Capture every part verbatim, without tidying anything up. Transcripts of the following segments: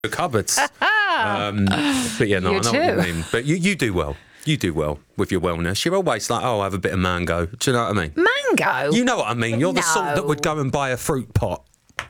cupboards. um, but yeah, no, You I know too. what you mean. But you, you do well. You do well with your wellness. You're always like, oh, I'll have a bit of mango. Do you know what I mean? Mango? You know what I mean. You're the sort that No. would go and buy a fruit pot.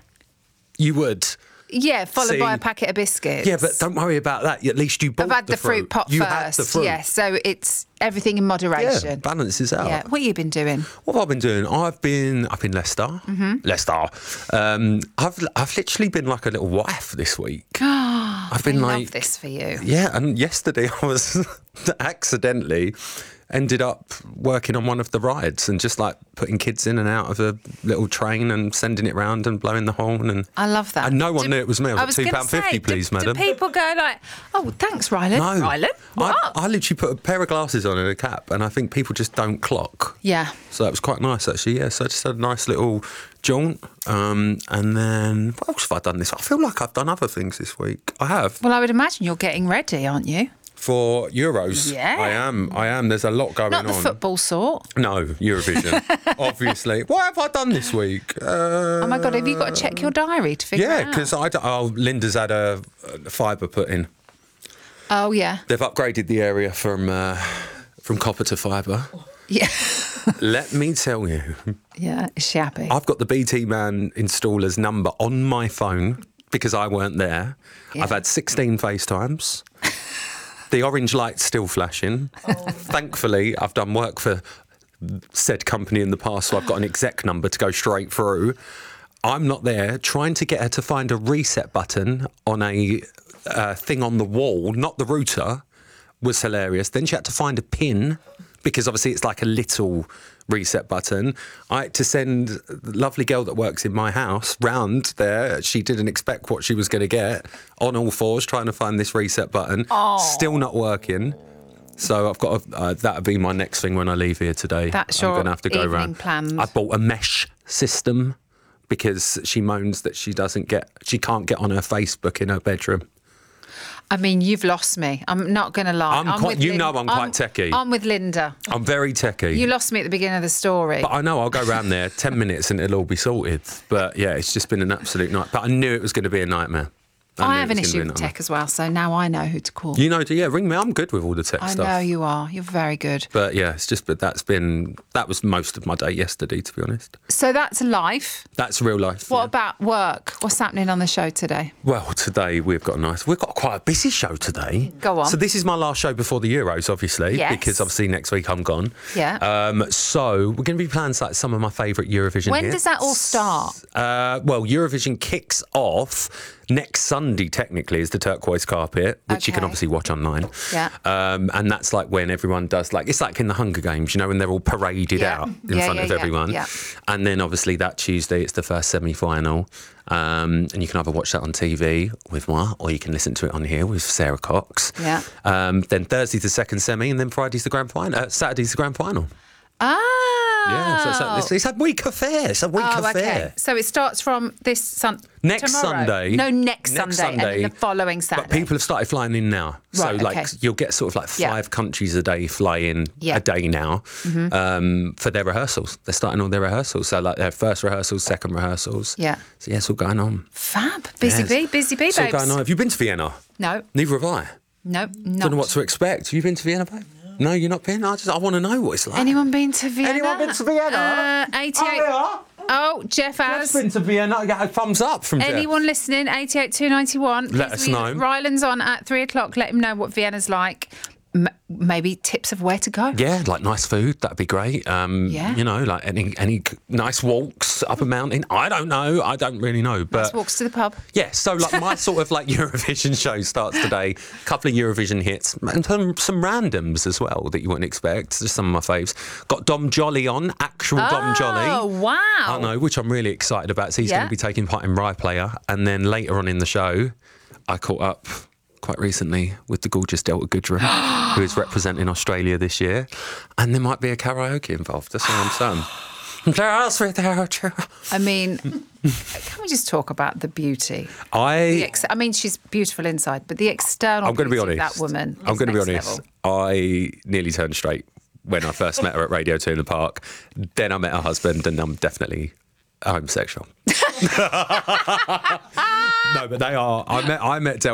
You would. Yeah, followed See- by a packet of biscuits. Yeah, but don't worry about that. At least you bought I've had the, fruit, pot you first. had the fruit. Yeah, so it's everything in Yeah, moderation. balances out. Yeah. What have you been doing? What have I been doing? I've been up in Leicester. Mm-hmm. Leicester. Um, I've I've literally been like a little wife this week. I've been I like, love this for you. yeah, and yesterday I was accidentally ended up working on one of the rides and just like putting kids in and out of a little train and sending it round and blowing the horn. And I love that. And no one Do- knew it was me. I was, I like, was two gonna pound fifty, say, please, do, madam. Do people go like, oh, thanks, Rylan? No, Rylan? What? I, I literally put a pair of glasses on and a cap, and I think people just don't clock. Yeah. So that was quite nice, actually. Yeah, so I just had a nice little jaunt, um, and then what else have I done this? I feel like I've done other things this week. I have Well, I would imagine you're getting ready, aren't you? for Euros. Yeah. I am. I am. There's a lot going Not on. the football sort. No, Eurovision. Obviously. What have I done this week? Uh, Oh my God, have you got to check your diary to figure yeah, it out? because I d- oh, Linda's had a, a fibre put in. Oh, yeah. They've upgraded the area from uh, from copper to fibre. Yeah. Let me tell you, Yeah, is she happy? I've got the B T Man installer's number on my phone because I weren't there. Yeah. I've had sixteen FaceTimes. The orange light's still flashing. Thankfully, I've done work for said company in the past, so I've got an exec number to go straight through. I'm not there. Trying to get her to find a reset button on a uh, thing on the wall, not the router, was hilarious. Then she had to find a pin, because obviously it's like a little reset button. I had to send the lovely girl that works in my house round there. She didn't expect what she was going to get. On all fours, trying to find this reset button. Still not working. So I've got to, uh, that'll be my next thing when I leave here today. That's I'm your going to have to go evening round. planned. I bought a mesh system because she moans that she doesn't get, she can't get on her Facebook in her bedroom. I mean, you've lost me. I'm not going to lie. I'm quite- with you know I'm quite techie. I'm with Linda. I'm very techie. You lost me at the beginning of the story. But I know I'll go round there ten minutes and it'll all be sorted. But yeah, it's just been an absolute night. But I knew it was going to be a nightmare. I knew have it an was issue gonna with be a tech as well, so now I know who to call. nightmare. You know, yeah, ring me. I'm good with all the tech I stuff. know you are. You're very good. But yeah, it's just, but that's been, that was most of my day yesterday, to be honest. So that's life. That's real life. What yeah. about work? What's happening on the show today? Well, today we've got a nice, we've got quite a busy show today. Go on. So this is my last show before the Euros, obviously, Yes. because obviously next week I'm gone. Yeah. Um, so we're going to be playing like some of my favourite Eurovision When hits. does that all start? Uh, well, Eurovision kicks off next Sunday, technically, is the turquoise carpet, which you can Okay. obviously watch online. Yeah. Um, and that's like when everyone does, like, it's like in the Hunger Games, you know, when they're all paraded Yeah. out in Yeah, front yeah, of yeah, everyone. yeah. And then obviously that Tuesday, it's the first semi-final. Um, and you can either watch that on T V with moi, or you can listen to it on here with Sarah Cox. Yeah. Um, then Thursday's the second semi, and then Friday's the grand final. Uh, Saturday's the grand final. Oh. Yeah, so it's, a, it's, it's a week affair. It's a week Oh, affair. okay. So it starts from this sun. Next tomorrow. Sunday. No, next, Next Sunday, and Sunday, then the following Saturday. But people have started flying in now. So, Right, like, okay. you'll get sort of like Yeah. five countries a day fly in Yeah. a day now um, for their rehearsals. They're starting all their rehearsals. So, like, their first rehearsals, second rehearsals. Yeah. So, yeah, it's all going on. Fab. Busy Yes. bee, busy bee, It's all babes. going on. Have you been to Vienna? No, Neither have I. no, not. Don't know what to expect. Have you been to Vienna, babe? No, you're not been? I just I want to know what it's like. Anyone been to Vienna? Anyone been to Vienna? Uh, eighty-eight. Oh, Oh, Jeff has. Jeff's been to Vienna. I got a thumbs up from Jeff. Anyone listening, eighty-eight two ninety-one. Let please us we- know. Ryland's on at three o'clock. Let him know what Vienna's like. M- maybe tips of where to go. Yeah, like nice food, that'd be great. Um, Yeah. You know, like any any nice walks up a mountain. I don't know. I don't really know. But Nice walks to the pub. yeah, so like my sort of like Eurovision show starts today. A couple of Eurovision hits and some, some randoms as well that you wouldn't expect. Just some of my faves. Got Dom Jolly on, actual Dom Jolly. Oh, wow. I know, which I'm really excited about. So he's Yeah. going to be taking part in Rye Player. And then later on in the show, I caught up quite recently with the gorgeous Delta Goodrum, who is representing Australia this year. And there might be a karaoke involved. That's all I'm saying. Just without you. I mean, can we just talk about the beauty? The I, ex- I mean, she's beautiful inside, but the external I'm going to be beauty honest. of that woman I'm is going to be next honest. level. I nearly turned straight when I first met her at Radio two in the Park. Then I met her husband, and I'm definitely homosexual. No, but they are. I met I met Del